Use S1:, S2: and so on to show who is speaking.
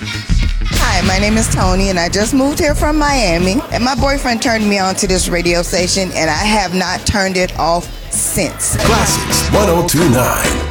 S1: Hi, my name is Tony, and I just moved here from Miami. And my boyfriend turned me on to this radio station, and I have not turned it off since.
S2: Classics 1029.